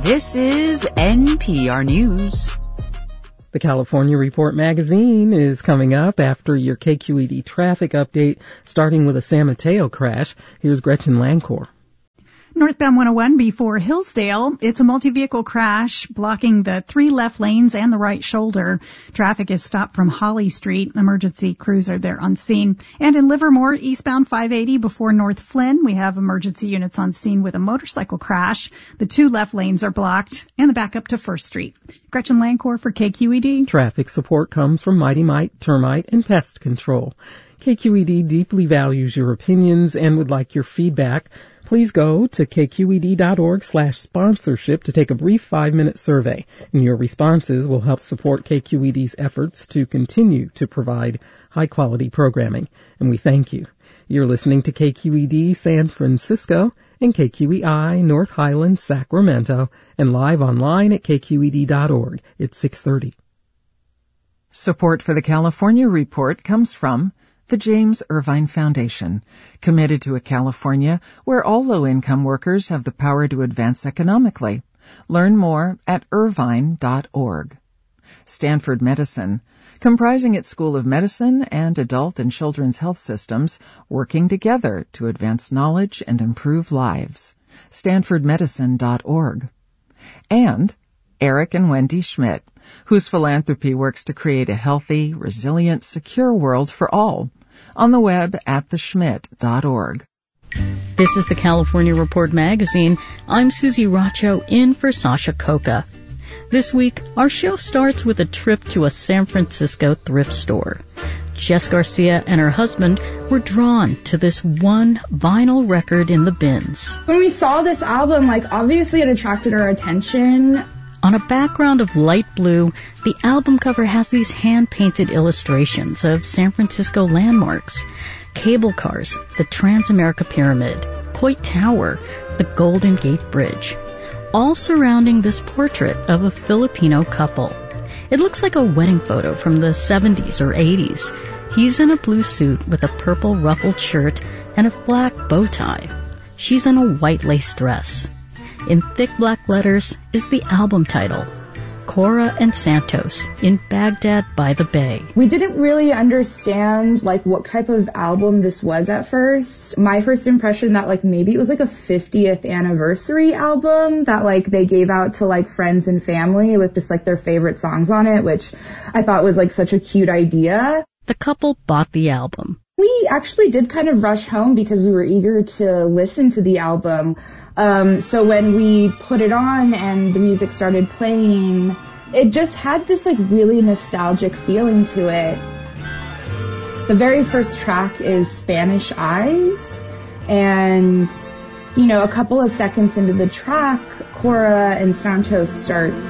This is NPR News. The California Report magazine is coming up after your KQED traffic update, starting with a San Mateo crash. Here's Gretchen Lancour. Northbound 101 before Hillsdale, it's a multi-vehicle crash blocking the 3 left lanes and the right shoulder. Traffic is stopped from Holly Street. Emergency crews are there on scene. And in Livermore, eastbound 580 before North Flynn, we have emergency units on scene with a motorcycle crash. The 2 left lanes are blocked and the backup to First Street. Gretchen Lancour for KQED. Traffic support comes from Mighty Mite Termite and Pest Control. KQED deeply values your opinions and would like your feedback. Please go to kqed.org/sponsorship to take a brief 5-minute survey, and your responses will help support KQED's efforts to continue to provide high-quality programming, and we thank you. You're listening to KQED San Francisco and KQEI North Highlands, Sacramento, and live online at kqed.org. It's 6:30. Support for the California Report comes from the James Irvine Foundation, committed to a California where all low-income workers have the power to advance economically. Learn more at irvine.org. Stanford Medicine, comprising its School of Medicine and Adult and Children's Health Systems, working together to advance knowledge and improve lives. stanfordmedicine.org. And Eric and Wendy Schmidt, whose philanthropy works to create a healthy, resilient, secure world for all. On the web at theschmidt.org. This is the California Report magazine. I'm Susie Racho in for Sasha Coca. This week, our show starts with a trip to a San Francisco thrift store. Jess Garcia and her husband were drawn to this one vinyl record in the bins. When we saw this album, obviously it attracted our attention. On a background of light blue, the album cover has these hand-painted illustrations of San Francisco landmarks. Cable cars, the Transamerica Pyramid, Coit Tower, the Golden Gate Bridge, all surrounding this portrait of a Filipino couple. It looks like a wedding photo from the 70s or 80s. He's in a blue suit with a purple ruffled shirt and a black bow tie. She's in a white lace dress. In thick black letters is the album title, Cora and Santos in Baghdad by the Bay. We didn't really understand what type of album this was at first. My first impression that maybe it was a 50th anniversary album that they gave out to friends and family with just their favorite songs on it, which I thought was such a cute idea. The couple bought the album. We actually did kind of rush home because we were eager to listen to the album. So when we put it on and the music started playing, it just had this really nostalgic feeling to it. The very first track is Spanish Eyes, and a couple of seconds into the track, Cora and Santos start